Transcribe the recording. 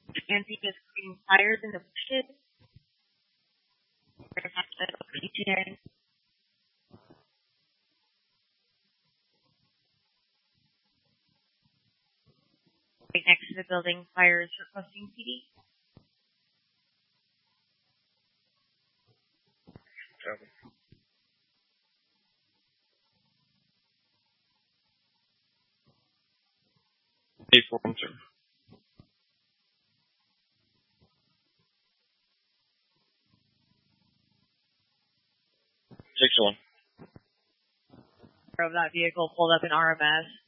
Anthony is being fired in the bushes. Right next to the building, fires requesting PD. Copy. 841, sir. 6-1. Of that vehicle pulled up in RMS.